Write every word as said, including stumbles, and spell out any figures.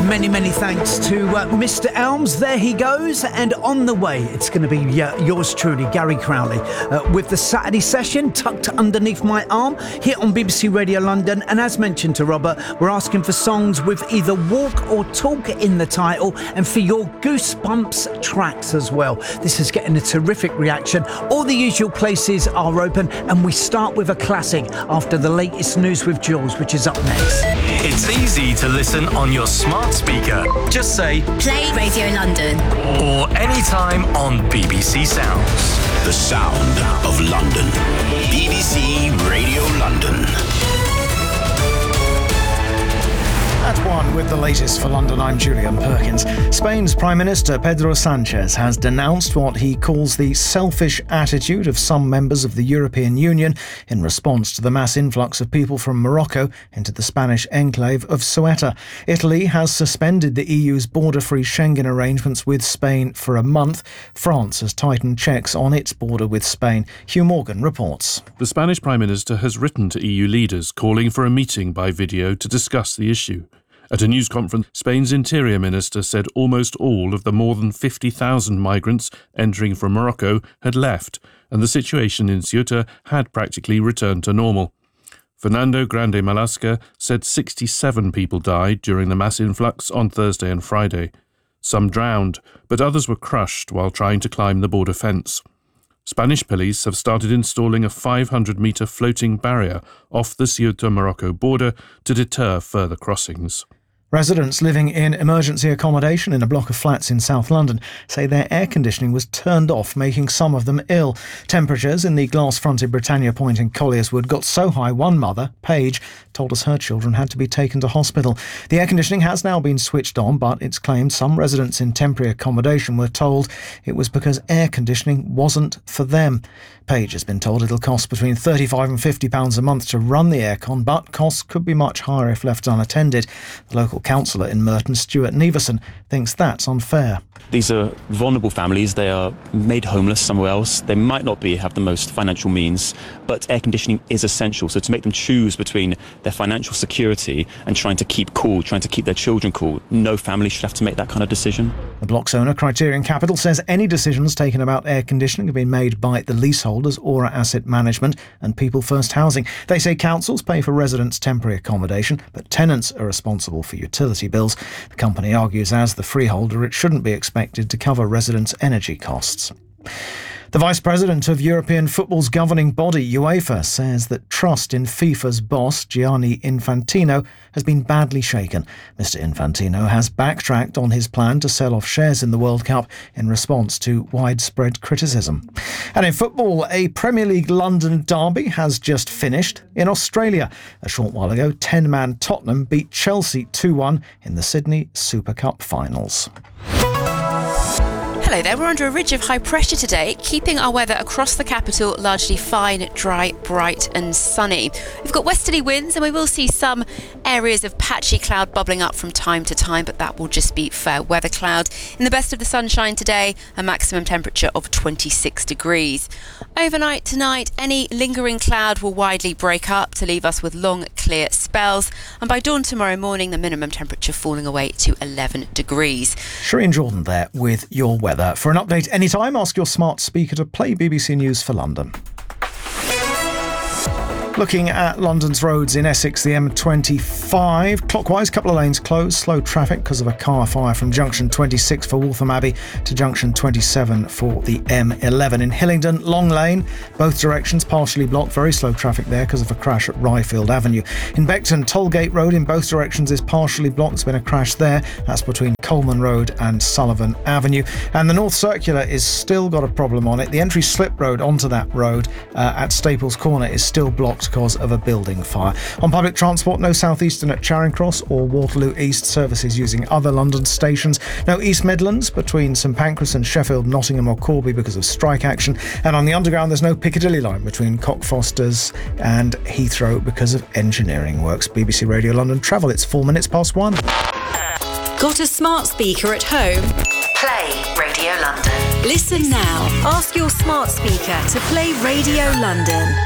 Many, many thanks to uh, Mister Elms. There he goes. And on the way, it's going to be uh, yours truly, Gary Crowley, uh, with the Saturday session tucked underneath my arm here on B B C Radio London. And as mentioned to Robert, we're asking for songs with either walk or talk in the title and for your Goosebumps tracks as well. This is getting a terrific reaction. All the usual places are open, and we start with a classic after the latest news with Jules, which is up next. It's easy to listen on your smart speaker. Just say Play Radio London. Or anytime on B B C Sounds. The sound of London. B B C Radio London. At one with the latest for London, I'm Julian Perkins. Spain's Prime Minister Pedro Sánchez has denounced what he calls the selfish attitude of some members of the European Union in response to the mass influx of people from Morocco into the Spanish enclave of Ceuta. Italy has suspended the E U's border-free Schengen arrangements with Spain for a month. France has tightened checks on its border with Spain. Hugh Morgan reports. The Spanish Prime Minister has written to E U leaders calling for a meeting by video to discuss the issue. At a news conference, Spain's Interior Minister said almost all of the more than fifty thousand migrants entering from Morocco had left, and the situation in Ceuta had practically returned to normal. Fernando Grande Malasca said sixty-seven people died during the mass influx on Thursday and Friday. Some drowned, but others were crushed while trying to climb the border fence. Spanish police have started installing a five hundred metre floating barrier off the Ceuta-Morocco border to deter further crossings. Residents living in emergency accommodation in a block of flats in South London say their air conditioning was turned off, making some of them ill. Temperatures in the glass-fronted Britannia Point in Colliers Wood got so high one mother, Paige, told us her children had to be taken to hospital. The air conditioning has now been switched on, but it's claimed some residents in temporary accommodation were told it was because air conditioning wasn't for them. Paige has been told it'll cost between thirty-five and fifty pounds a month to run the aircon, but costs could be much higher if left unattended. The local councillor in Merton, Stuart Neverson, thinks that's unfair. These are vulnerable families. They are made homeless somewhere else. They might not be have the most financial means, but air conditioning is essential. So to make them choose between their financial security and trying to keep cool, trying to keep their children cool, no family should have to make that kind of decision. The block's owner, Criterion Capital, says any decisions taken about air conditioning have been made by the leaseholders, Aura Asset Management and People First Housing. They say councils pay for residents' temporary accommodation, but tenants are responsible for utility bills. The company argues as the freeholder it shouldn't be expected to cover residents' energy costs. The Vice President of European football's governing body, UEFA, says that trust in FIFA's boss, Gianni Infantino, has been badly shaken. Mister Infantino has backtracked on his plan to sell off shares in the World Cup in response to widespread criticism. And in football, a Premier League London derby has just finished in Australia. A short while ago, ten-man Tottenham beat Chelsea two one in the Sydney Super Cup finals. Hello there, we're under a ridge of high pressure today, keeping our weather across the capital largely fine, dry, bright and sunny. We've got westerly winds and we will see some areas of patchy cloud bubbling up from time to time, but that will just be fair weather cloud. In the best of the sunshine today, a maximum temperature of twenty-six degrees. Overnight tonight, any lingering cloud will widely break up to leave us with long, clear spells, and by dawn tomorrow morning, the minimum temperature falling away to eleven degrees. Shireen Jordan there with your weather. For an update anytime, ask your smart speaker to play B B C News for London. Looking at London's roads in Essex, the M twenty-five. Clockwise, couple of lanes closed. Slow traffic because of a car fire from junction twenty-six for Waltham Abbey to junction twenty-seven for the M eleven. In Hillingdon, long lane, both directions partially blocked. Very slow traffic there because of a crash at Ryfield Avenue. In Beckton, Tollgate Road in both directions is partially blocked. There's been a crash there. That's between Coleman Road and Sullivan Avenue. And the North Circular is still got a problem on it. The entry slip road onto that road uh, at Staples Corner is still blocked because of a building fire. On public transport, no South Eastern at Charing Cross or Waterloo East services using other London stations. No East Midlands between St Pancras and Sheffield, Nottingham or Corby because of strike action. And on the Underground, there's no Piccadilly line between Cockfosters and Heathrow because of engineering works. B B C Radio London Travel, it's four minutes past one. Got a smart speaker at home? Play Radio London. Listen now. Ask your smart speaker to play Radio London.